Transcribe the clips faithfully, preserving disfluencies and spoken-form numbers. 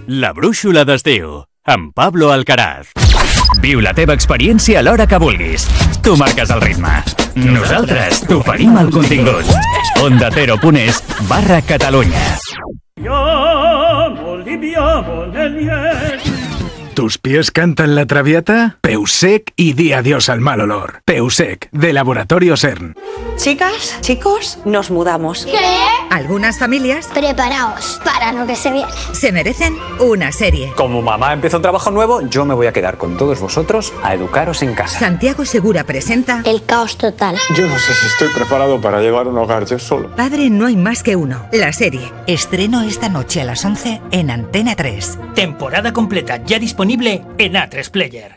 La brúixola d'estiu, amb Pablo Alcaraz. Viu la teva experiència a l'hora que vulguis. Tu marques el ritme. Nosaltres t'oferim el contingut. Onda Cero punt es barra Catalunya. ¿Tus pies cantan la traviata? Peusec y di adiós al mal olor. Peusec, de Laboratorio CERN. Chicas, chicos, nos mudamos. ¿Qué? Algunas familias, preparaos para lo que se viene. Se merecen una serie. Como mamá empieza un trabajo nuevo, yo me voy a quedar con todos vosotros a educaros en casa. Santiago Segura presenta El caos total. Yo no sé si estoy preparado para llevar un hogar yo solo. Padre no hay más que uno, la serie. Estreno esta noche a las once en Antena tres. Temporada completa ya disponible en A tres Player.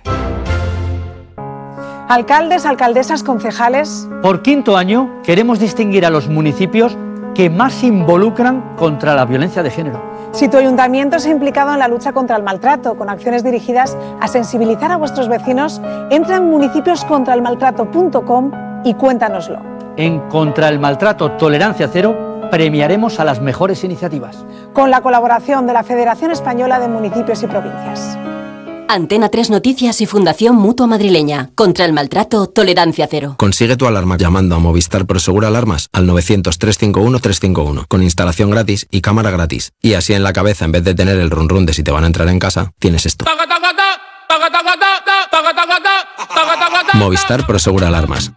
Alcaldes, alcaldesas, concejales. Por quinto año queremos distinguir a los municipios que más se involucran contra la violencia de género. Si tu ayuntamiento se ha implicado en la lucha contra el maltrato, con acciones dirigidas a sensibilizar a vuestros vecinos, entra en municipios contra el maltrato punto com y cuéntanoslo. En Contra el Maltrato Tolerancia Cero premiaremos a las mejores iniciativas. Con la colaboración de la Federación Española de Municipios y Provincias. Antena tres Noticias y Fundación Mutua Madrileña. Contra el maltrato, tolerancia cero. Consigue tu alarma llamando a Movistar Prosegur Alarmas al novecientos, trescientos cincuenta y uno, trescientos cincuenta y uno, con instalación gratis y cámara gratis. Y así en la cabeza, en vez de tener el run run de si te van a entrar en casa, tienes esto. Movistar Prosegur Alarmas.